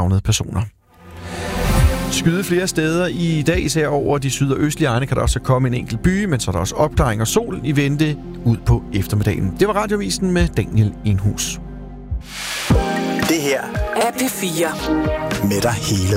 savnede personer. Skyde flere steder i dag, især over de syd- og østlige egne, kan der også komme en enkelt by, men så er der også opklaring og sol i vente ud på eftermiddagen. Det var Radiovisen med Daniel Enhus. Det her er P4. Med dig hele